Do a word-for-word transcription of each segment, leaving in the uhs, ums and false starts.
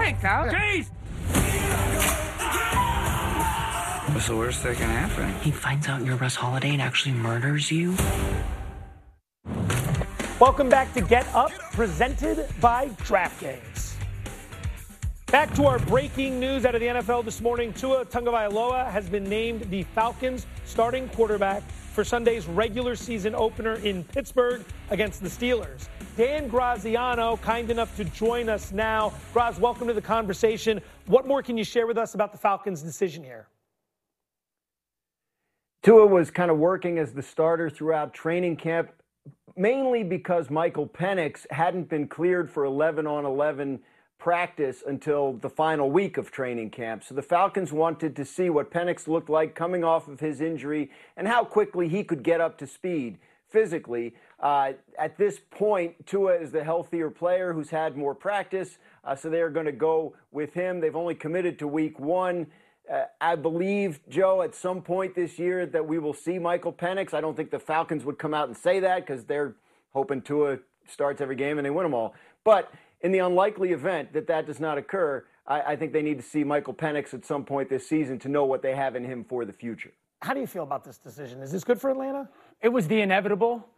Penix out. Chase! What's the worst that can happen? He finds out you're Russ Holiday and actually murders you. Welcome back to Get Up, presented by DraftKings. Back to our breaking news out of the N F L this morning. Tua Tagovailoa has been named the Falcons' starting quarterback for Sunday's regular season opener in Pittsburgh against the Steelers. Dan Graziano, kind enough to join us now. Graz, welcome to the conversation. What more can you share with us about the Falcons' decision here? Tua was kind of working as the starter throughout training camp, mainly because Michael Penix hadn't been cleared for eleven on eleven practice until the final week of training camp. So the Falcons wanted to see what Penix looked like coming off of his injury and how quickly he could get up to speed physically. Uh, at this point, Tua is the healthier player who's had more practice, uh, so they're going to go with him. They've only committed to week one. Uh, I believe, Joe, at some point this year that we will see Michael Penix. I don't think the Falcons would come out and say that because they're hoping Tua starts every game and they win them all. But in the unlikely event that that does not occur, I, I think they need to see Michael Penix at some point this season to know what they have in him for the future. How do you feel about this decision? Is this good for Atlanta? It was the inevitable.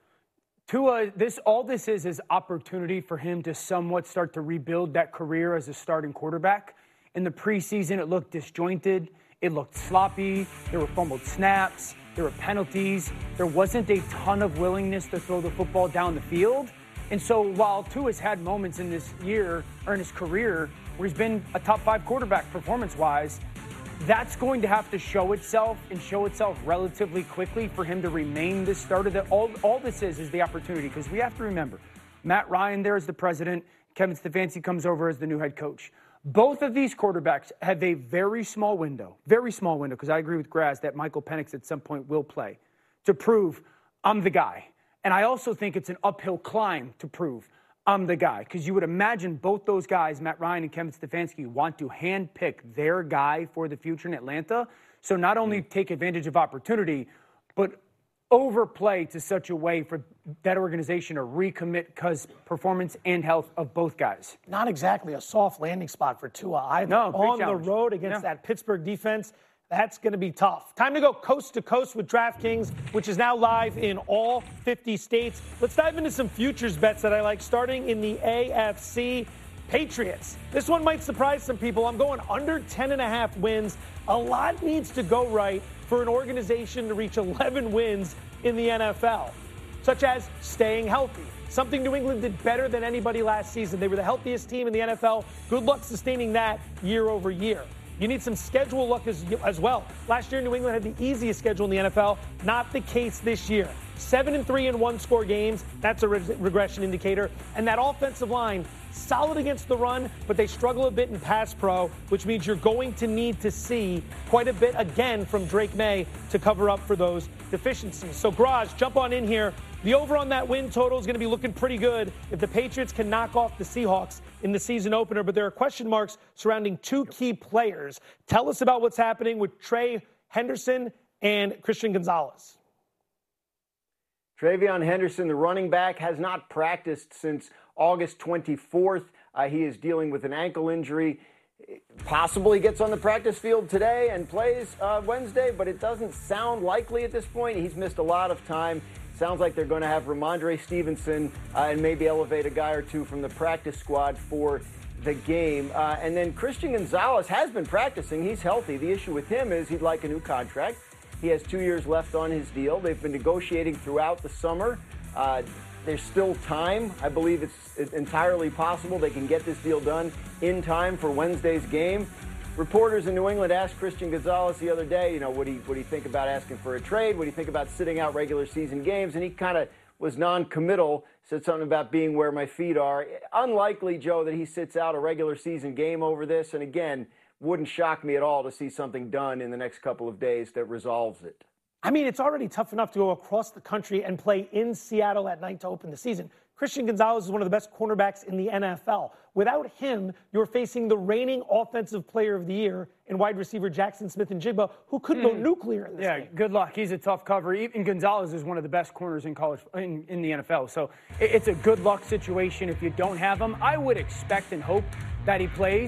Tua, this all this is is opportunity for him to somewhat start to rebuild that career as a starting quarterback. In the preseason, it looked disjointed. It looked sloppy. There were fumbled snaps. There were penalties. There wasn't a ton of willingness to throw the football down the field. And so while Tua's had moments in this year or in his career where he's been a top five quarterback performance-wise, that's going to have to show itself and show itself relatively quickly for him to remain this starter. That all, all this is is the opportunity, because we have to remember, Matt Ryan there is the president. Kevin Stefanski comes over as the new head coach. Both of these quarterbacks have a very small window, very small window, because I agree with Graz that Michael Penix at some point will play, to prove I'm the guy. And I also think it's an uphill climb to prove I'm the guy, because you would imagine both those guys, Matt Ryan and Kevin Stefanski, want to handpick their guy for the future in Atlanta. So not only take advantage of opportunity, but overplay to such a way for that organization to recommit because performance and health of both guys. Not exactly a soft landing spot for Tua either. No, on challenge. the road against Yeah. that Pittsburgh defense. That's going to be tough. Time to go coast to coast with DraftKings, which is now live in all fifty states. Let's dive into some futures bets that I like, starting in the A F C. Patriots. This one might surprise some people. I'm going under ten and a half wins. A lot needs to go right for an organization to reach eleven wins in the N F L, such as staying healthy. Something New England did better than anybody last season. They were the healthiest team in the N F L. Good luck sustaining that year over year. You need some schedule luck as, as well. Last year, New England had the easiest schedule in the N F L. Not the case this year. Seven and three in one-score games. That's a re- regression indicator. And that offensive line, solid against the run, but they struggle a bit in pass pro, which means you're going to need to see quite a bit again from Drake May to cover up for those deficiencies. So, Graz, jump on in here. The over on that win total is going to be looking pretty good if the Patriots can knock off the Seahawks in the season opener, but there are question marks surrounding two key players. Tell us about what's happening with Trey Henderson and Christian Gonzalez. TreVeyon Henderson, the running back, has not practiced since August twenty-fourth. Uh, he is dealing with an ankle injury. Possibly gets on the practice field today and plays uh, Wednesday, but it doesn't sound likely at this point. He's missed a lot of time. Sounds like they're going to have Ramondre Stevenson uh, and maybe elevate a guy or two from the practice squad for the game. Uh, and then Christian Gonzalez has been practicing. He's healthy. The issue with him is he'd like a new contract. He has two years left on his deal. They've been negotiating throughout the summer. Uh, there's still time. I believe it's, it's entirely possible they can get this deal done in time for Wednesday's game. Reporters in New England asked Christian Gonzalez the other day, you know, what do you, what do you think about asking for a trade? What do you think about sitting out regular season games? And he kind of was non-committal, said something about being where my feet are. Unlikely, Joe, that he sits out a regular season game over this. And again, wouldn't shock me at all to see something done in the next couple of days that resolves it. I mean, it's already tough enough to go across the country and play in Seattle at night to open the season. Christian Gonzalez is one of the best cornerbacks in the N F L. Without him, you're facing the reigning offensive player of the year in wide receiver Jackson Smith-Njigba, who could mm. go nuclear in this yeah, game. Good luck. He's a tough cover. Even Gonzalez is one of the best corners in college in, in the N F L. So it's a good luck situation if you don't have him. I would expect and hope that he plays.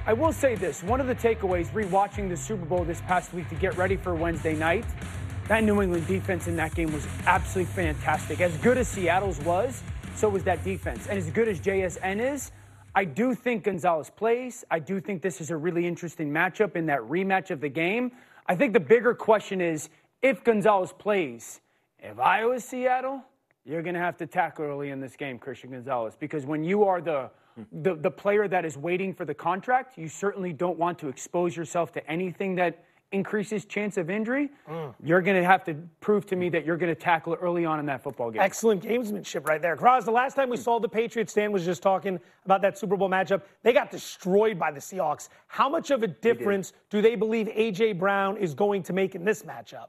I will say this. One of the takeaways, rewatching the Super Bowl this past week to get ready for Wednesday night, that New England defense in that game was absolutely fantastic. As good as Seattle's was, so was that defense. And as good as J S N is, I do think Gonzalez plays. I do think this is a really interesting matchup in that rematch of the game. I think the bigger question is, if Gonzalez plays, if I was Seattle, you're going to have to tackle early in this game, Christian Gonzalez, because when you are the, the the player that is waiting for the contract, you certainly don't want to expose yourself to anything that increases chance of injury. Mm. You're going to have to prove to me that you're going to tackle it early on in that football game. Excellent gamesmanship right there. Kraz, the last time we saw the Patriots, Stan was just talking about that Super Bowl matchup. They got destroyed by the Seahawks. How much of a difference do they believe A J. Brown is going to make in this matchup?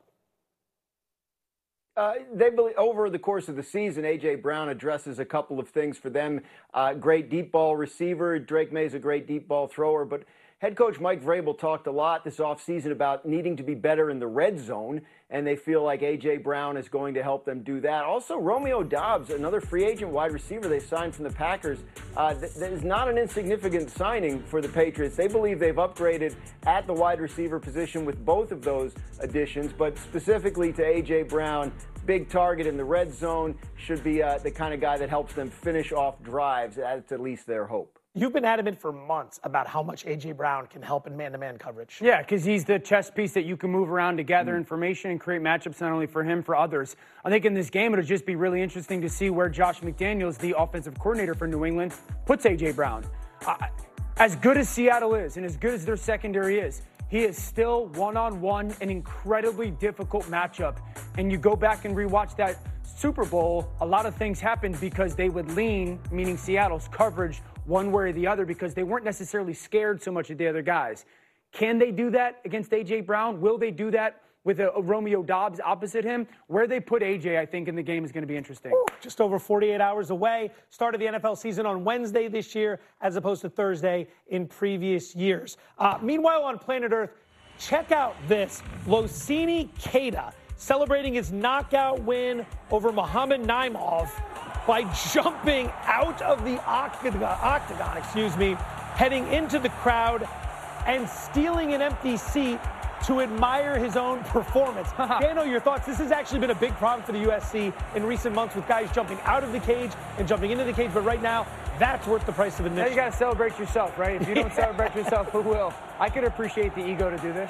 Uh, they believe over the course of the season, A J. Brown addresses a couple of things for them. Uh, great deep ball receiver. Drake May's a great deep ball thrower. But head coach Mike Vrabel talked a lot this offseason about needing to be better in the red zone, and they feel like A J. Brown is going to help them do that. Also, Romeo Doubs, another free agent wide receiver they signed from the Packers, uh, th- that is not an insignificant signing for the Patriots. They believe they've upgraded at the wide receiver position with both of those additions, but specifically to A J. Brown, big target in the red zone, should be uh, the kind of guy that helps them finish off drives. That's at least their hope. You've been adamant for months about how much A J. Brown can help in man-to-man coverage. Yeah, because he's the chess piece that you can move around to gather mm. information and create matchups not only for him, for others. I think in this game, it'll just be really interesting to see where Josh McDaniels, the offensive coordinator for New England, puts A J. Brown. Uh, as good as Seattle is and as good as their secondary is, he is still one-on-one, an incredibly difficult matchup. And you go back and rewatch that Super Bowl, a lot of things happened because they would lean, meaning Seattle's coverage, one way or the other, because they weren't necessarily scared so much of the other guys. Can they do that against A J. Brown? Will they do that with a, a Romeo Doubs opposite him? Where they put A J, I think, in the game is going to be interesting. Ooh, just over forty-eight hours away. Start of the N F L season on Wednesday this year as opposed to Thursday in previous years. Uh, meanwhile, on planet Earth, check out this. Losini Keita celebrating his knockout win over Muhammad Naimov by jumping out of the octagon, octagon, excuse me, heading into the crowd and stealing an empty seat to admire his own performance. Dano, your thoughts? This has actually been a big problem for the U F C in recent months with guys jumping out of the cage and jumping into the cage, but right now, that's worth the price of admission. Now you got to celebrate yourself, right? If you don't celebrate yourself, who will? I could appreciate the ego to do this.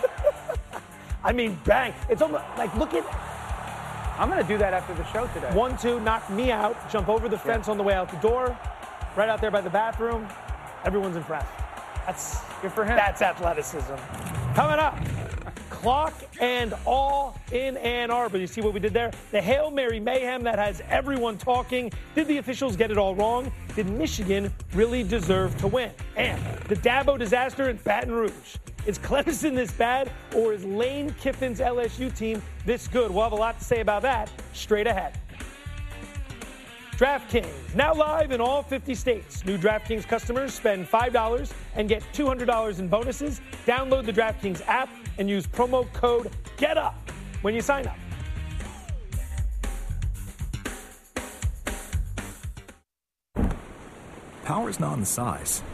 I mean, bang. It's almost like, look at... I'm going to do that after the show today. One, two, knock me out, jump over the fence yeah. on the way out the door, right out there by the bathroom. Everyone's impressed. That's good for him. That's athleticism. Coming up, clock and all in Ann Arbor. You see what we did there? The Hail Mary mayhem that has everyone talking. Did the officials get it all wrong? Did Michigan really deserve to win? And the Dabo disaster in Baton Rouge. Is Clemson this bad, or is Lane Kiffin's L S U team this good? We'll have a lot to say about that straight ahead. DraftKings, now live in all fifty states. New DraftKings customers spend five dollars and get two hundred dollars in bonuses. Download the DraftKings app and use promo code GETUP when you sign up. Power's not in the size.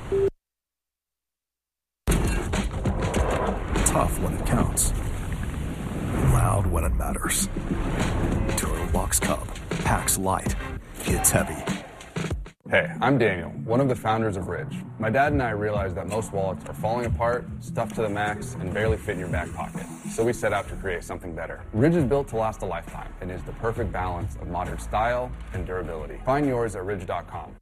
Tough when it counts. Loud when it matters. Turtlebox Cup. Packs light. Hits heavy. Hey, I'm Daniel, one of the founders of Ridge. My dad and I realized that most wallets are falling apart, stuffed to the max, and barely fit in your back pocket. So we set out to create something better. Ridge is built to last a lifetime and is the perfect balance of modern style and durability. Find yours at ridge dot com.